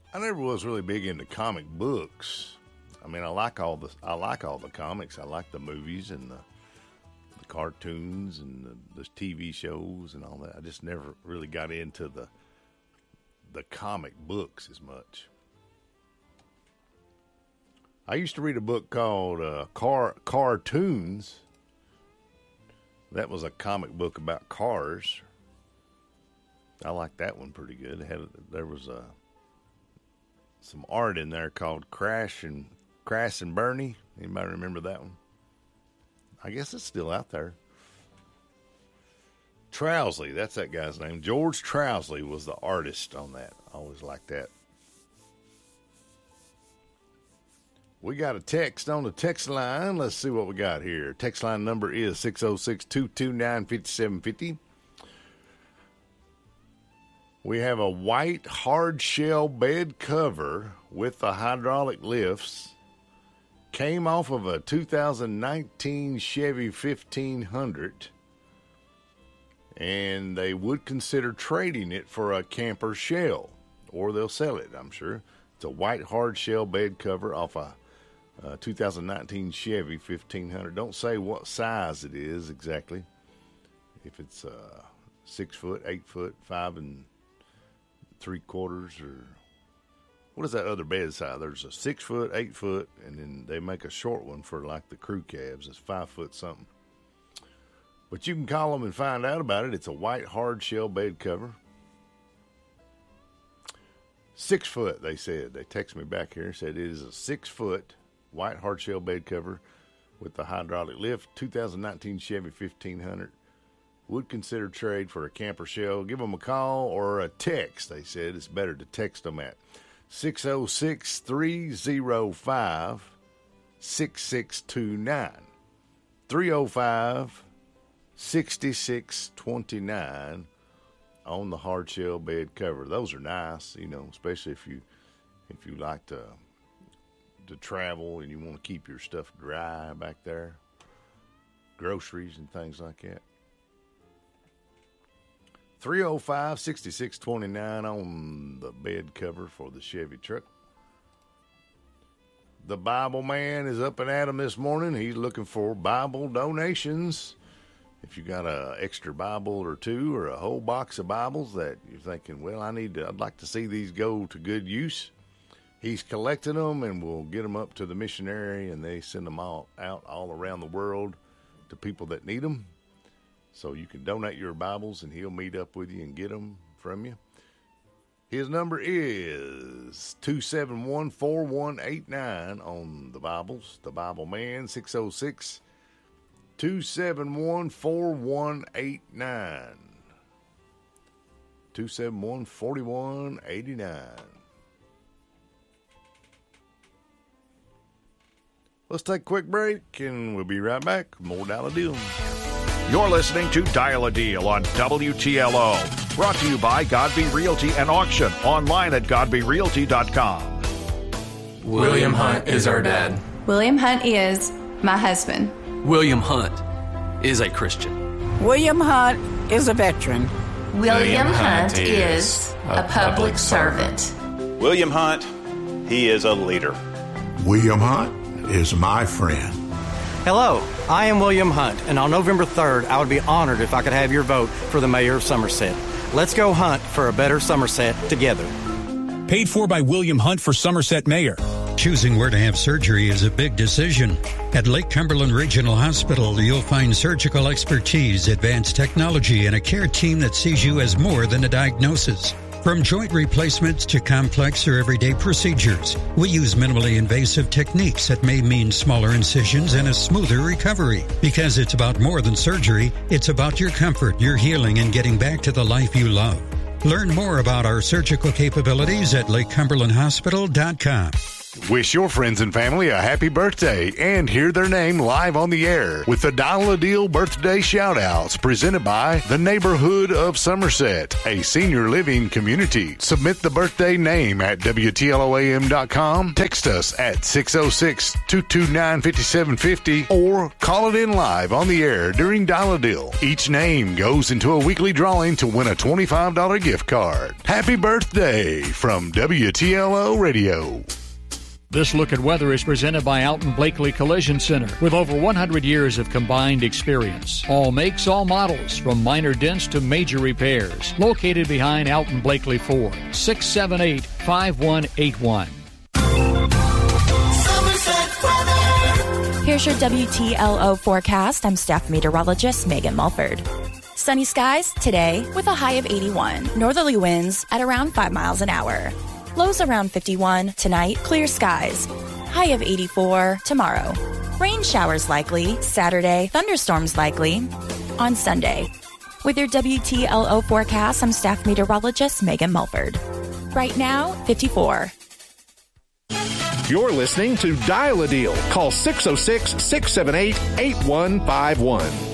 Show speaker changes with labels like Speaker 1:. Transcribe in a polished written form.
Speaker 1: I never was really big into comic books. I mean, I like all the comics. I like the movies and the cartoons and the TV shows and all that. I just never really got into the comic books as much. I used to read a book called Cartoons. That was a comic book about cars. I liked that one pretty good. There was some art in there called Crash and Bernie. Anybody remember that one? I guess it's still out there. Trousley, that's that guy's name. George Trousley was the artist on that. I always liked that. We got a text on the text line. Let's see what we got here. Text line number is 606-229-5750. We have a white hard shell bed cover with the hydraulic lifts. Came off of a 2019 Chevy 1500. And they would consider trading it for a camper shell. Or they'll sell it, I'm sure. It's a white hard shell bed cover off a 2019 Chevy 1500. Don't say what size it is exactly. If it's 6 foot, 8 foot, 5 3/4, or what is that other bed size? There's a 6 foot, 8 foot, and then they make a short one for like the crew cabs. It's 5 foot something. But you can call them and find out about it. It's a white hard shell bed cover. 6 foot, they said. They texted me back here and said it is a 6 foot white hard shell bed cover with the hydraulic lift. 2019 Chevy 1500. Would consider trade for a camper shell. Give them a call or a text. They said it's better to text them at 606-305-6629. 305-6629 on the hard shell bed cover. Those are nice, especially if you like to travel and you want to keep your stuff dry back there, groceries and things like that. 305-6629 on the bed cover for the Chevy truck. The Bible Man is up and at 'em this morning. He's looking for Bible donations. If you got an extra Bible or two or a whole box of Bibles that you're thinking, well, I'd like to see these go to good use, he's collecting them and we'll get them up to the missionary, and they send them out all around the world to people that need them. So you can donate your Bibles and he'll meet up with you and get them from you. His number is 271-4189 on the Bibles. The Bible Man, 606-271-4189. 271-4189. Let's take a quick break, and we'll be right back. More Dial a Deal.
Speaker 2: You're listening to Dial a Deal on WTLO. Brought to you by Godby Realty and Auction. Online at GodbyRealty.com.
Speaker 3: William Hunt is our dad.
Speaker 4: William Hunt is my husband.
Speaker 3: William Hunt is a Christian.
Speaker 5: William Hunt is a veteran.
Speaker 4: William Hunt is a public servant.
Speaker 6: William Hunt, he is a leader.
Speaker 7: William Hunt is my friend.
Speaker 8: Hello, I am William Hunt, and on November 3rd, I would be honored if I could have your vote for the mayor of Somerset. Let's go hunt for a better Somerset together.
Speaker 9: Paid for by William Hunt for Somerset Mayor.
Speaker 10: Choosing where to have surgery is a big decision. At Lake Cumberland Regional Hospital, you'll find surgical expertise, advanced technology, and a care team that sees you as more than a diagnosis. From joint replacements to complex or everyday procedures, we use minimally invasive techniques that may mean smaller incisions and a smoother recovery. Because it's about more than surgery, it's about your comfort, your healing, and getting back to the life you love. Learn more about our surgical capabilities at LakeCumberlandHospital.com.
Speaker 1: Wish your friends and family a happy birthday and hear their name live on the air with the Dial a Deal birthday shout-outs presented by the Neighborhood of Somerset, a senior living community. Submit the birthday name at WTLOAM.com, text us at 606-229-5750, or call it in live on the air during Dial a Deal. Each name goes into a weekly drawing to win a $25 gift card. Happy birthday from WTLO Radio.
Speaker 11: This Look at Weather is presented by Alton Blakely Collision Center with over 100 years of combined experience. All makes, all models, from minor dents to major repairs. Located behind Alton Blakely Ford, 678-5181.
Speaker 12: Here's your WTLO forecast. I'm staff meteorologist Megan Mulford. Sunny skies today with a high of 81. Northerly winds at around 5 miles an hour. Lows around 51. Tonight, clear skies. High of 84 tomorrow. Rain showers likely. Saturday, thunderstorms likely. On Sunday. With your WTLO forecast, I'm staff meteorologist Megan Mulford. Right now, 54.
Speaker 13: You're listening to Dial a Deal. Call 606-678-8151.